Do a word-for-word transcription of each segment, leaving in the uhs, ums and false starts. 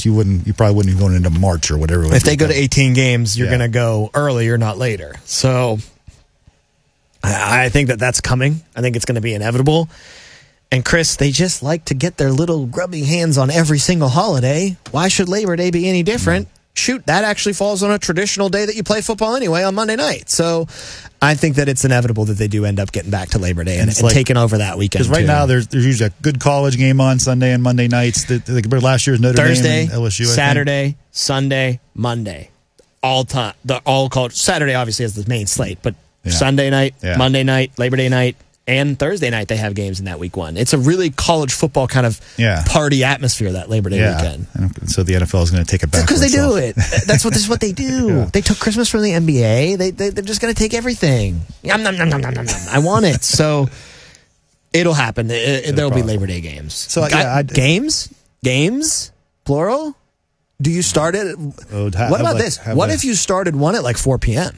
games, you wouldn't. You probably wouldn't be going into March or whatever. If they go to eighteen games, you're Yeah. going to go earlier, not later. So I, I think that that's coming. I think it's going to be inevitable. And Chris, they just like to get their little grubby hands on every single holiday. Why should Labor Day be any different? Mm-hmm. Shoot, that actually falls on a traditional day that you play football anyway, on Monday night. So I think that it's inevitable that they do end up getting back to Labor Day and, and, and like, taking over that weekend. Because right too. now there's there's usually a good college game on Sunday and Monday nights. The, the, last year's Notre Thursday, Dame and L S U. Saturday, Sunday, Monday, all time. The all college. Saturday obviously has the main slate, but yeah. Sunday night, yeah. Monday night, Labor Day night, and Thursday night they have games in that week one. It's a really college football kind of yeah. party atmosphere that Labor Day yeah. weekend. And so the N F L is going to take it back because they do it. That's what this is what they do. Yeah. They took Christmas from the N B A. They, they they're just going to take everything. Yum, nom, nom, nom, nom, nom. I want it. So it'll happen. It, it, there'll problem. be Labor Day games. So yeah, I'd, games, games, plural. Do you start it? Oh, have, what about like, this? What like, if you started one at like four p.m.?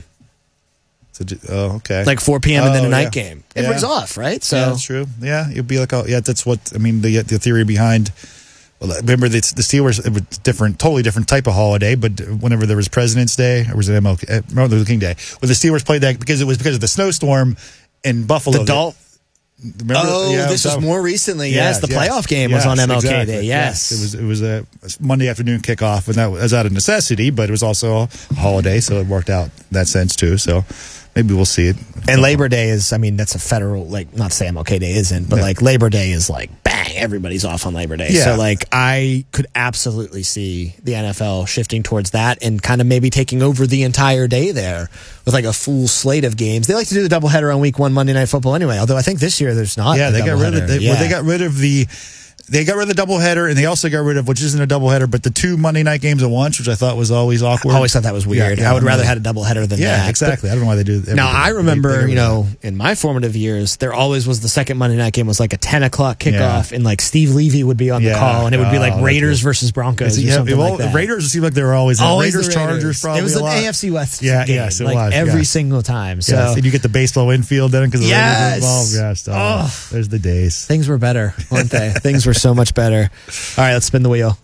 So, oh, okay. Like four p.m. and then a oh, night yeah. game. Yeah. Everybody's off, right? So yeah, that's true. Yeah, you'd be like, oh, yeah, that's what I mean. The the theory behind. Well, remember the, the Steelers, it was different, totally different type of holiday. But whenever there was President's Day, or was it M L K, Martin Luther King Day? When the Steelers played that because it was because of the snowstorm in Buffalo. The Dol- Remember? Oh, yeah, this was more recently. Yeah, yes, the yes, playoff game yes, was on M L K exactly, Day. Yes. yes, it was. It was a Monday afternoon kickoff, and that was out of necessity, but it was also a holiday, so it worked out in that sense too. So maybe we'll see it. And Labor Day is, I mean, that's a federal, like, not to say M L K Day isn't, but yeah. like Labor Day is like, bang, everybody's off on Labor Day. Yeah. So, like, I could absolutely see the N F L shifting towards that and kind of maybe taking over the entire day there with like a full slate of games. They like to do the doubleheader on week one Monday Night Football anyway, although I think this year there's not. Yeah, they got rid of they, yeah. well, they got rid of the. They got rid of the doubleheader, and they also got rid of, which isn't a doubleheader, but the two Monday night games at once, which I thought was always awkward. I always thought that was weird. Yeah, yeah, I would rather really. had a doubleheader than yeah, that. exactly. But I don't know why they do. now, I remember, they, they you know, in my formative years, there always was the second Monday night game was like a ten o'clock kickoff, yeah. and like Steve Levy would be on yeah. the call, and it would be like oh, Raiders versus Broncos or yeah, something well, like that. Raiders seemed like they were always, always Raiders, the Raiders, Chargers, probably it was a an lot. A F C West yeah, game, yes, it like was, every yeah. single time. So yes, and you get the baseball infield then because the yes. Raiders were involved. Yes, oh, oh. There's the days. Things were better, weren't they? Things were so much better. All right, let's spin the wheel.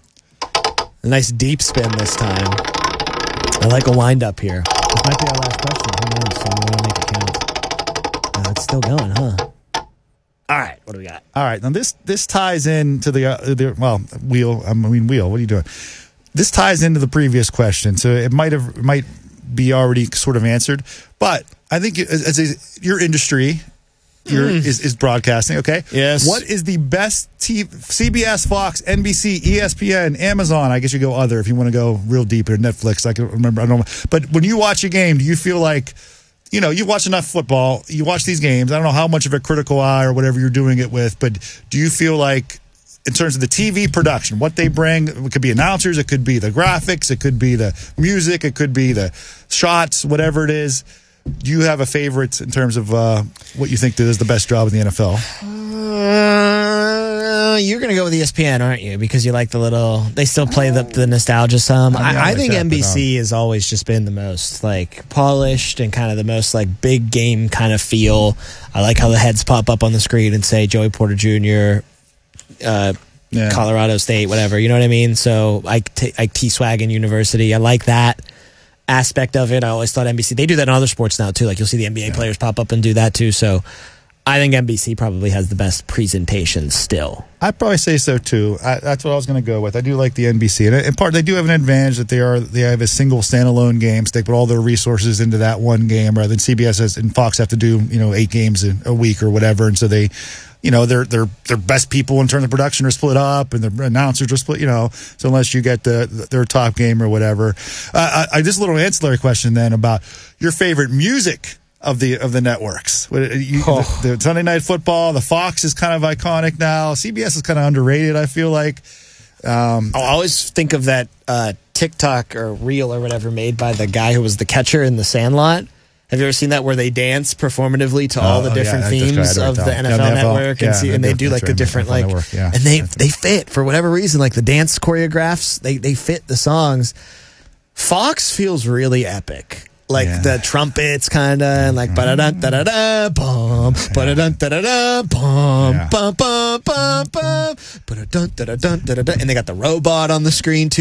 A nice deep spin this time. I like a wind up here. This might be our last question. Who knows? So we want to make it count. Uh, it's still going, huh? All right, what do we got? All right, now this this ties into the, uh, the well wheel. I mean wheel. What are you doing? This ties into the previous question, so it might have it might be already sort of answered. But I think as, as a, your industry. Your, mm. is, is broadcasting, okay? Yes. What is the best T V, C B S, Fox, N B C, E S P N, Amazon? I guess you go other if you want to go real deep or Netflix. I can remember. I don't know. But when you watch a game, do you feel like, you know, you watch enough football, you watch these games. I don't know how much of a critical eye or whatever you're doing it with, but do you feel like, in terms of the T V production, what they bring, it could be announcers, it could be the graphics, it could be the music, it could be the shots, whatever it is. Do you have a favorite in terms of uh, what you think is the best job in the N F L? Uh, you're going to go with E S P N, aren't you? Because you like the little... They still play the, the nostalgia some. I, mean, I, I, I like think that, N B C but, um, has always just been the most, like, polished and kind of the most, like, big game kind of feel. I like how the heads pop up on the screen and say Joey Porter Junior, uh, yeah. Colorado State, whatever. You know what I mean? So, Ike T- Ike T-Swaggin University. I like that aspect of it. I always thought N B C, they do that in other sports now too, like you'll see the N B A yeah. players pop up and do that too, so I think N B C probably has the best presentation still. I'd probably say so too. I, that's what I was going to go with. I do like the N B C, and in part they do have an advantage that they are they have a single standalone game, so they put all their resources into that one game rather than C B S has, and Fox have to do, you know, eight games a, a week or whatever, and so they, you know, their their their best people in terms of production are split up, and the announcers are split. You know, so unless you get the their top game or whatever, uh, I, I just a little ancillary question then about your favorite music of the of the networks. You, oh. the, the Sunday Night Football, the Fox is kind of iconic now. C B S is kind of underrated, I feel like. Um, I always think of that uh, TikTok or reel or whatever made by the guy who was the catcher in The Sandlot. Have you ever seen that where they dance performatively to all oh, the different yeah, themes of the N F L yeah, Network, yeah, and, see, and they do like the different like, yeah, and they they fit for whatever reason, like the dance choreographs, they they fit the songs. Fox feels really epic. Like yeah. the trumpets, kind of, and like ba da da da da da bum, ba da da da da da bum, bum bum bum bum, ba da da da da da da, and they got the robot on the screen too.